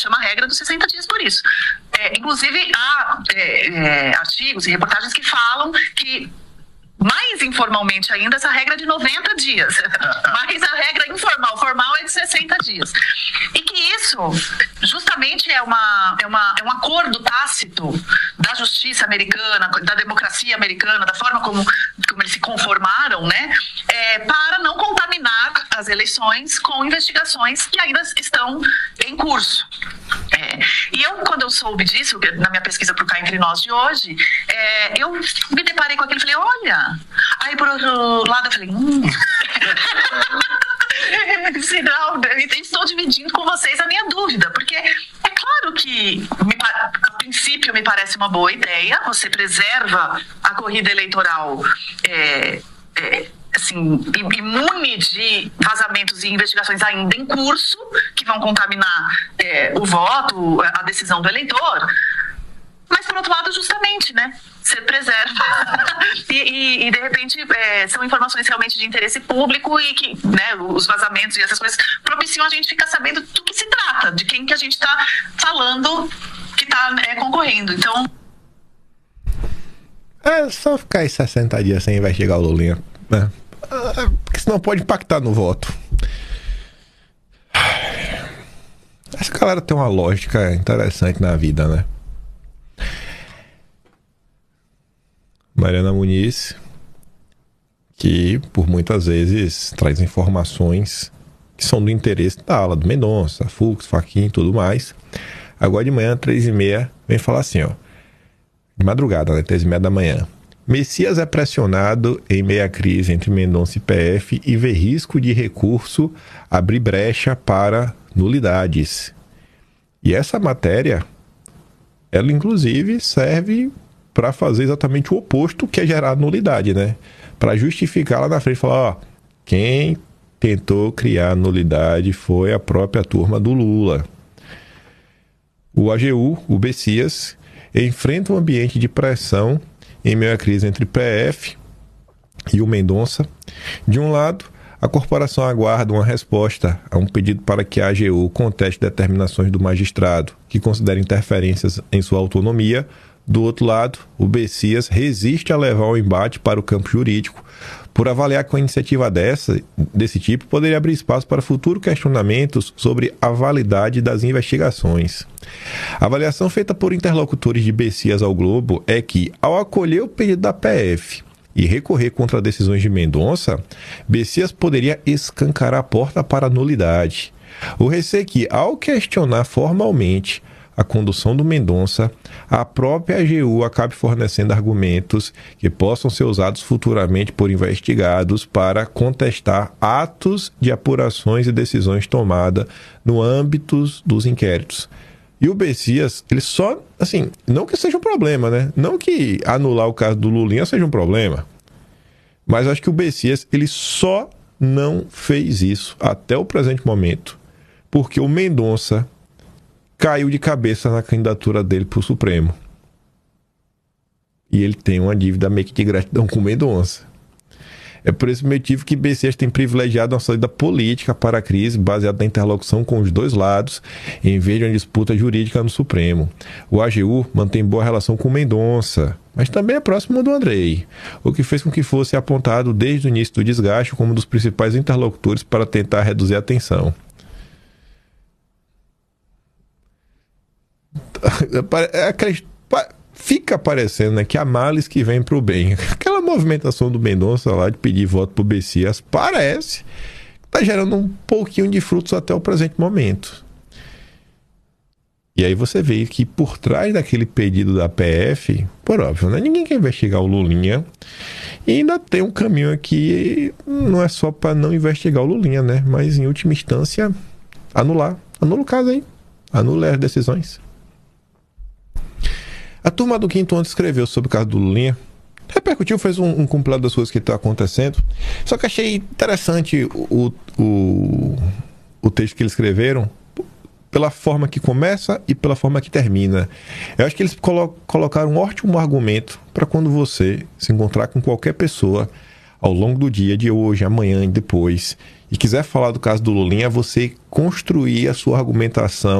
Se chama regra dos 60 dias por isso. Inclusive, há artigos e reportagens que falam que, mais informalmente ainda, essa regra é de 90 dias. Mas a regra formal é de 60 dias. E que isso, justamente, é um acordo tácito da justiça americana, da democracia americana, da forma como eles se conformaram, né? Para não contaminar as eleições com investigações que ainda estão em curso. E quando eu soube disso, na minha pesquisa para o Cá Entre Nós de hoje, eu me deparei com aquilo e falei, olha. Aí, por outro lado, eu falei, estou dividindo com vocês a minha dúvida, porque é claro que, a princípio, me parece uma boa ideia, você preserva a corrida eleitoral assim, imune de vazamentos e investigações ainda em curso, que vão contaminar o voto, a decisão do eleitor. Mas, por outro lado, justamente, né? Você preserva. e de repente, são informações realmente de interesse público e que, né, os vazamentos e essas coisas propiciam a gente ficar sabendo do que se trata, de quem que a gente está falando que está concorrendo. Então... É só ficar aí 60 dias sem investigar o Lulinha, né? Porque senão pode impactar no voto. Essa galera tem uma lógica interessante na vida, né? Mariana Muniz, que por muitas vezes traz informações que são do interesse da ala do Mendonça, Fux, Fachin e tudo mais. Agora de manhã, 3h30, vem falar assim, ó. De madrugada, né? 3h30 da manhã. Messias é pressionado em meia crise entre Mendonça e PF e vê risco de recurso abrir brecha para nulidades. E essa matéria, ela inclusive serve para fazer exatamente o oposto, que é gerar nulidade, né? Para justificar lá na frente, falar, ó, quem tentou criar nulidade foi a própria turma do Lula. O AGU, o Messias, enfrenta um ambiente de pressão em meio à crise entre PF e o Mendonça. De um lado, a corporação aguarda uma resposta a um pedido para que a AGU conteste determinações do magistrado que considera interferências em sua autonomia. Do outro lado, o Messias resiste a levar o embate para o campo jurídico, por avaliar que uma iniciativa desse tipo poderia abrir espaço para futuros questionamentos sobre a validade das investigações. A avaliação feita por interlocutores de Messias ao Globo é que, ao acolher o pedido da PF e recorrer contra decisões de Mendonça, Messias poderia escancarar a porta para a nulidade. O receio é que, ao questionar formalmente a condução do Mendonça, a própria AGU acabe fornecendo argumentos que possam ser usados futuramente por investigados para contestar atos de apurações e decisões tomadas no âmbito dos inquéritos. E o Messias, ele só, assim, não que seja um problema, né? Não que anular o caso do Lulinha seja um problema. Mas acho que o Messias, ele só não fez isso até o presente momento, porque o Mendonça caiu de cabeça na candidatura dele para o Supremo. E ele tem uma dívida meio que de gratidão com o Mendonça. É por esse motivo que Messias tem privilegiado uma saída política para a crise, baseada na interlocução com os dois lados, em vez de uma disputa jurídica no Supremo. O AGU mantém boa relação com o Mendonça, mas também é próximo do Andrei, o que fez com que fosse apontado desde o início do desgaste como um dos principais interlocutores para tentar reduzir a tensão. Fica parecendo, né, que há males que vem pro bem. Aquela movimentação do Mendonça lá de pedir voto pro Messias parece que tá gerando um pouquinho de frutos até o presente momento. E aí você vê que por trás daquele pedido da PF, por óbvio, né, ninguém quer investigar o Lulinha. E ainda tem um caminho aqui, não é só para não investigar o Lulinha, né, mas em última instância anular. Anula o caso aí. Anula as decisões. A turma do Quinto Ano escreveu sobre o caso do Lulinha, repercutiu, fez um compilado das coisas que está acontecendo. Só que achei interessante o texto que eles escreveram, pela forma que começa e pela forma que termina. Eu acho que eles colocaram um ótimo argumento para quando você se encontrar com qualquer pessoa ao longo do dia, de hoje, amanhã e depois, e quiser falar do caso do Lulinha, você construir a sua argumentação